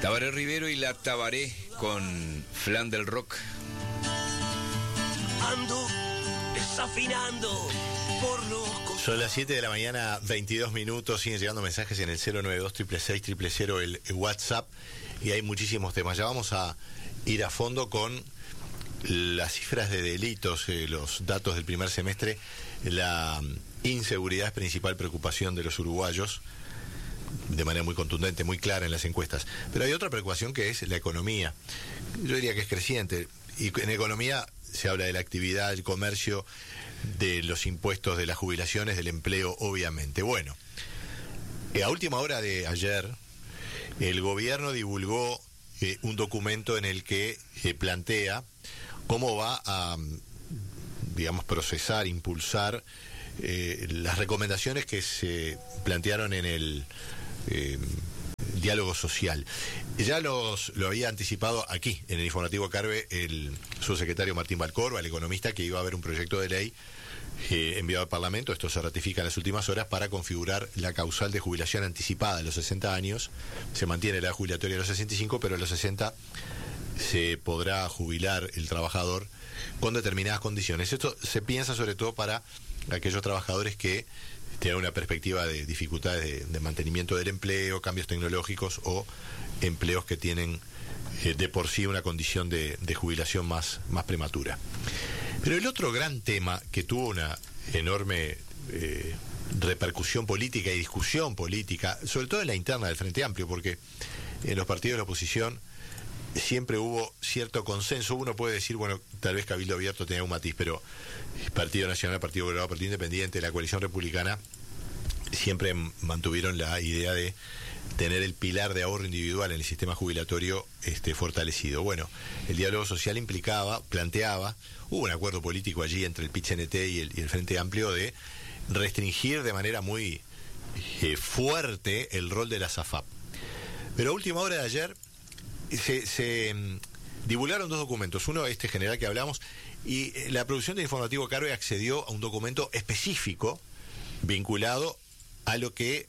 Tabaré Rivero y la Tabaré con Flan del Rock. Ando desafinando por los... Son las 7 de la mañana, 22 minutos, siguen llegando mensajes en el 092-666-000, el WhatsApp, y hay muchísimos temas. Ya vamos a ir a fondo con las cifras de delitos, los datos del primer semestre. La inseguridad es principal preocupación de los uruguayos, de manera muy contundente, muy clara en las encuestas. Pero hay otra preocupación que es la economía. Yo diría que es creciente. Y en economía se habla de la actividad, del comercio, de los impuestos, de las jubilaciones, del empleo, obviamente. Bueno, a última hora de ayer, el gobierno divulgó un documento en el que plantea cómo va a, digamos, procesar, impulsar las recomendaciones que se plantearon en el diálogo social. Ya lo había anticipado aquí, en el informativo Carve, el subsecretario Martín Valcorba, el economista, que iba a haber un proyecto de ley enviado al Parlamento. Esto se ratifica en las últimas horas para configurar la causal de jubilación anticipada a los 60 años. Se mantiene la jubilatoria a los 65, pero a los 60 se podrá jubilar el trabajador con determinadas condiciones. Esto se piensa sobre todo para aquellos trabajadores que tienen una perspectiva de dificultades de mantenimiento del empleo, cambios tecnológicos o empleos que tienen de por sí una condición de jubilación más prematura. Pero el otro gran tema que tuvo una enorme repercusión política y discusión política, sobre todo en la interna del Frente Amplio, porque en los partidos de la oposición siempre hubo cierto consenso. Uno puede decir, bueno, tal vez Cabildo Abierto tenía un matiz, pero Partido Nacional, Partido Colorado, Partido Independiente, la coalición republicana siempre mantuvieron la idea de tener el pilar de ahorro individual en el sistema jubilatorio fortalecido. Bueno, el diálogo social planteaba, hubo un acuerdo político allí entre el PIT-CNT y el Frente Amplio de restringir de manera muy fuerte el rol de la SAFAP. Pero a última hora de ayer se divulgaron dos documentos. Uno, general que hablamos, y la producción de Informativo Carve accedió a un documento específico vinculado a lo que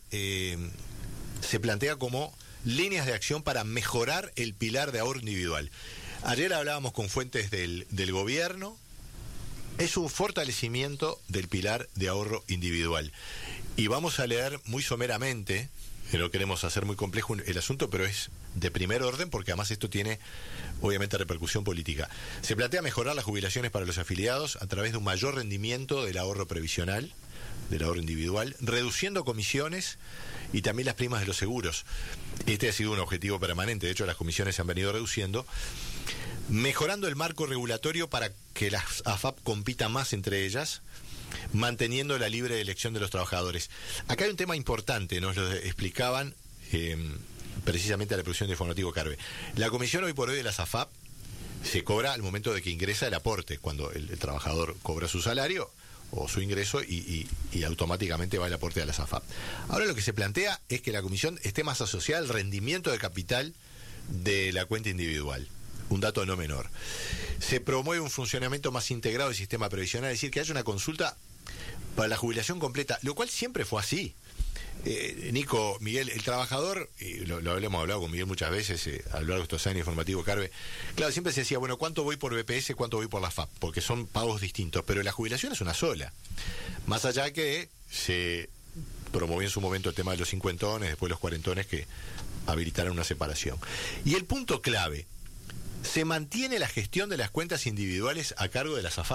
se plantea como líneas de acción para mejorar el pilar de ahorro individual. Ayer hablábamos con fuentes del gobierno. Es un fortalecimiento del pilar de ahorro individual. Y vamos a leer muy someramente, no queremos hacer muy complejo el asunto, pero es de primer orden porque además esto tiene obviamente repercusión política. Se plantea mejorar las jubilaciones para los afiliados a través de un mayor rendimiento del ahorro previsional, del ahorro individual, reduciendo comisiones y también las primas de los seguros. Este ha sido un objetivo permanente, de hecho las comisiones se han venido reduciendo, mejorando el marco regulatorio para que las AFAP compitan más entre ellas, manteniendo la libre elección de los trabajadores. Acá hay un tema importante, nos lo explicaban precisamente a la producción de Informativo Carve. La comisión hoy por hoy de las AFAP se cobra al momento de que ingresa el aporte, cuando el trabajador cobra su salario o su ingreso y automáticamente va el aporte a las AFAP. Ahora lo que se plantea es que la comisión esté más asociada al rendimiento de capital de la cuenta individual. Un dato no menor. Se promueve un funcionamiento más integrado del sistema previsional, es decir, que haya una consulta para la jubilación completa, lo cual siempre fue así. Nico, Miguel, el trabajador, lo hemos hablado con Miguel muchas veces a lo largo de estos años, Informativo Carve, claro, siempre se decía, bueno, ¿cuánto voy por BPS, cuánto voy por la FAP? Porque son pagos distintos, pero la jubilación es una sola. Más allá que se promovió en su momento el tema de los cincuentones, después los cuarentones que habilitaron una separación. Y el punto clave, se mantiene la gestión de las cuentas individuales a cargo de la SAFAP.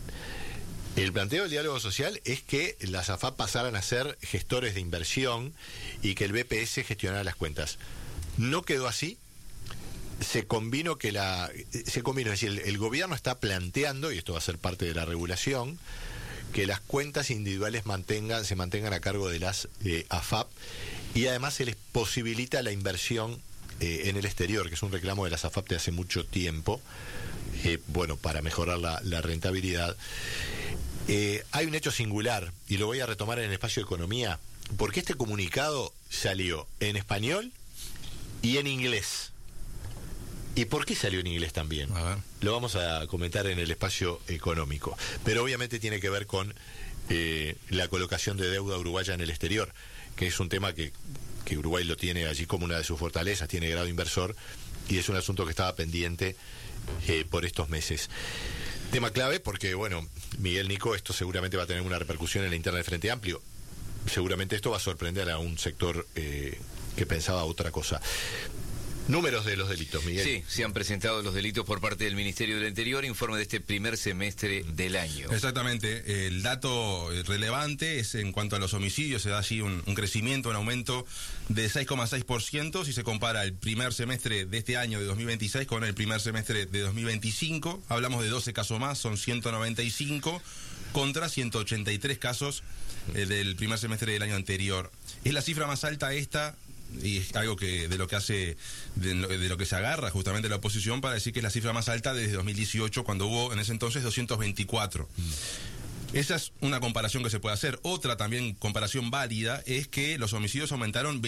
El planteo del diálogo social es que las AFAP pasaran a ser gestores de inversión y que el BPS gestionara las cuentas. No quedó así. Se combinó, es decir, el gobierno está planteando, y esto va a ser parte de la regulación, que las cuentas individuales se mantengan a cargo de las AFAP, y además se les posibilita la inversión en el exterior, que es un reclamo de las AFAP de hace mucho tiempo, para mejorar la rentabilidad. Hay un hecho singular, y lo voy a retomar en el espacio de economía, porque este comunicado salió en español y en inglés. ¿Y por qué salió en inglés también? Lo vamos a comentar en el espacio económico, pero obviamente tiene que ver con la colocación de deuda uruguaya en el exterior, que es un tema que que Uruguay lo tiene allí como una de sus fortalezas, tiene grado inversor, y es un asunto que estaba pendiente por estos meses. Tema clave porque, bueno, Miguel, Nico, esto seguramente va a tener una repercusión en la interna del Frente Amplio. Seguramente esto va a sorprender a un sector que pensaba otra cosa. Números de los delitos, Miguel. Sí, se han presentado los delitos por parte del Ministerio del Interior, informe de este primer semestre del año. Exactamente, el dato relevante es en cuanto a los homicidios, se da allí un crecimiento, un aumento de 6,6% si se compara el primer semestre de este año de 2026 con el primer semestre de 2025, hablamos de 12 casos más, son 195 contra 183 casos del primer semestre del año anterior. Es la cifra más alta esta, y es algo que de lo que se agarra justamente la oposición para decir que es la cifra más alta desde 2018, cuando hubo en ese entonces 224. Esa es una comparación que se puede hacer. Otra también comparación válida es que los homicidios aumentaron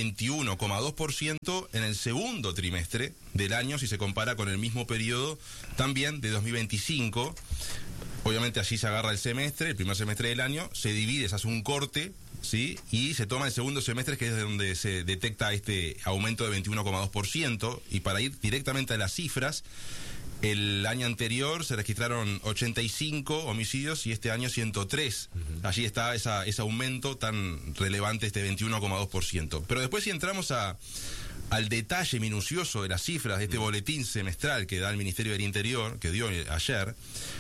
21,2% en el segundo trimestre del año si se compara con el mismo periodo también de 2025. Obviamente allí se agarra el semestre, el primer semestre del año, se divide, se hace un corte, ¿sí? Y se toma el segundo semestre, que es donde se detecta este aumento de 21,2%. Y para ir directamente a las cifras, el año anterior se registraron 85 homicidios y este año 103. Allí está ese aumento tan relevante, este 21,2%. Pero después, si entramos al detalle minucioso de las cifras de este boletín semestral que da el Ministerio del Interior, que dio ayer,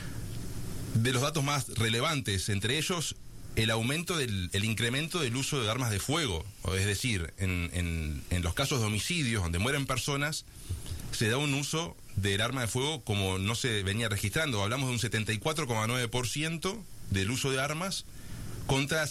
de los datos más relevantes, entre ellos el aumento el incremento del uso de armas de fuego, es decir, en los casos de homicidios donde mueren personas, se da un uso del arma de fuego como no se venía registrando. Hablamos de un 74,9% del uso de armas contra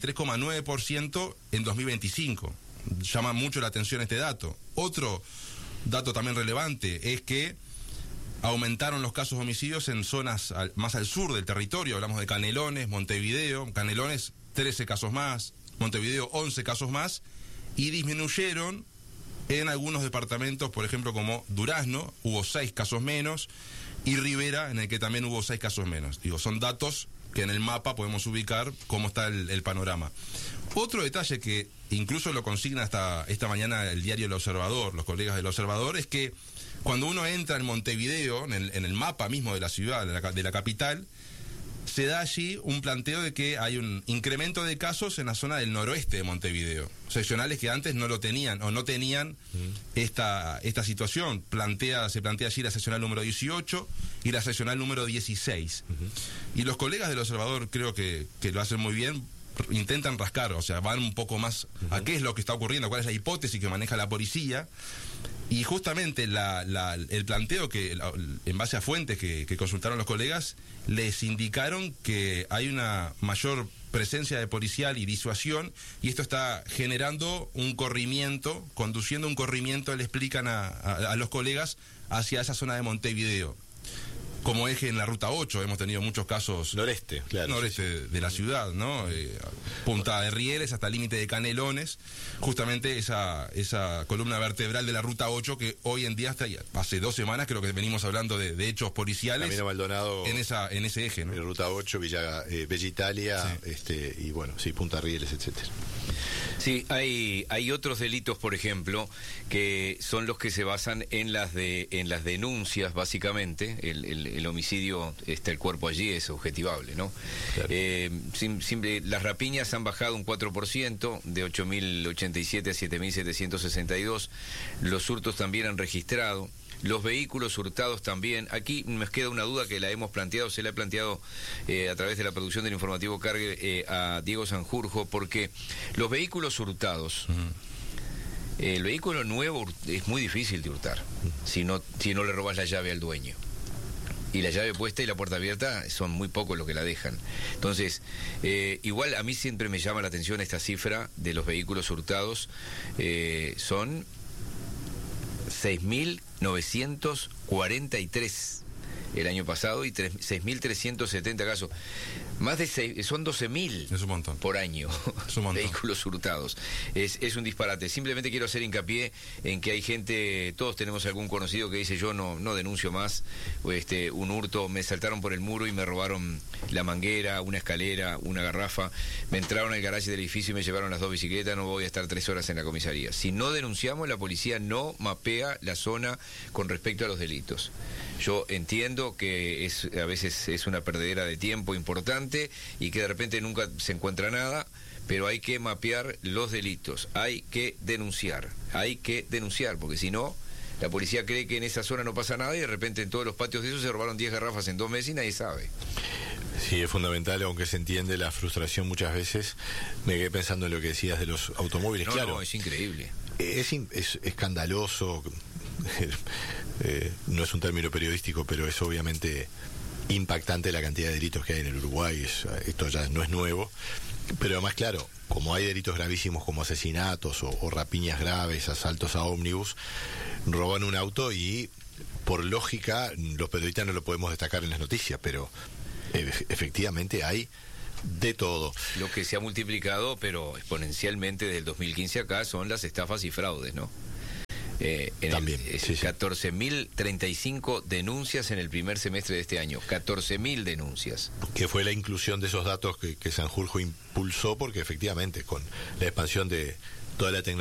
63,9% en 2025. Llama mucho la atención este dato. Otro dato también relevante es que aumentaron los casos de homicidios en zonas más al sur del territorio. Hablamos de Canelones, Montevideo. Canelones, 13 casos más. Montevideo, 11 casos más. Y disminuyeron en algunos departamentos, por ejemplo, como Durazno, hubo 6 casos menos. Y Rivera, en el que también hubo 6 casos menos. Digo, son datos que en el mapa podemos ubicar cómo está el panorama. Otro detalle que incluso lo consigna hasta esta mañana el diario El Observador, los colegas del Observador, es que cuando uno entra en Montevideo, en el mapa mismo de la ciudad, de la capital, se da allí un planteo de que hay un incremento de casos en la zona del noroeste de Montevideo. Seccionales que antes no lo tenían o no tenían esta situación. Se plantea allí la seccional número 18 y la seccional número 16. Y los colegas del Observador creo que lo hacen muy bien, intentan rascar, o sea, van un poco más a qué es lo que está ocurriendo, cuál es la hipótesis que maneja la policía. Y justamente el planteo que, en base a fuentes que consultaron los colegas, les indicaron que hay una mayor presencia de policial y disuasión, y esto está generando un corrimiento, conduciendo un corrimiento, le explican a los colegas, hacia esa zona de Montevideo. Como eje en la Ruta 8, hemos tenido muchos casos... Noreste, claro. Noreste de la ciudad, ¿no? Punta de Rieles hasta el límite de Canelones. Justamente esa columna vertebral de la Ruta 8 que hoy en día, hace 2 semanas creo que venimos hablando de hechos policiales. Camino Maldonado. En ese eje, ¿no? Ruta 8, Bella Italia, sí. Y bueno, sí, Punta Rieles, etcétera. Sí, hay otros delitos, por ejemplo, que son los que se basan en las denuncias, básicamente. El homicidio, el cuerpo allí es objetivable, ¿no? Claro. Las rapiñas han bajado un 4%, de 8.087 a 7.762. Los hurtos también han registrado. Los vehículos hurtados también. Aquí me queda una duda que se la he planteado a través de la producción del informativo Cargue a Diego Sanjurjo, porque los vehículos hurtados, el vehículo nuevo es muy difícil de hurtar, si no le robas la llave al dueño. Y la llave puesta y la puerta abierta son muy pocos los que la dejan. Entonces, igual a mí siempre me llama la atención esta cifra de los vehículos hurtados. Son 6.943. el año pasado y 6.370 casos. Más de son 12.000 es un montón por año es un montón. Vehículos hurtados. Es un disparate. Simplemente quiero hacer hincapié en que hay gente, todos tenemos algún conocido que dice yo no denuncio más un hurto, me saltaron por el muro y me robaron la manguera, una escalera, una garrafa, me entraron al garaje del edificio y me llevaron las 2 bicicletas, no voy a estar 3 horas en la comisaría. Si no denunciamos, la policía no mapea la zona con respecto a los delitos. Yo entiendo que a veces es una perdedera de tiempo importante y que de repente nunca se encuentra nada, pero hay que mapear los delitos, hay que denunciar, porque si no, la policía cree que en esa zona no pasa nada y de repente en todos los patios de esos se robaron 10 garrafas en 2 meses y nadie sabe. Sí, es fundamental, aunque se entiende la frustración muchas veces. Me quedé pensando en lo que decías de los automóviles. Claro, es increíble. Es escandaloso. No es un término periodístico, pero es obviamente impactante la cantidad de delitos que hay en el Uruguay. Esto ya no es nuevo, pero además, claro, como hay delitos gravísimos como asesinatos o rapiñas graves, asaltos a ómnibus, roban un auto y por lógica los periodistas no lo podemos destacar en las noticias, pero efectivamente hay de todo. Lo que se ha multiplicado, pero exponencialmente desde el 2015 acá, son las estafas y fraudes, ¿no? También, sí. 14.035 denuncias en el primer semestre de este año. 14.000 denuncias. Que fue la inclusión de esos datos que Sanjurjo impulsó, porque efectivamente con la expansión de toda la tecnología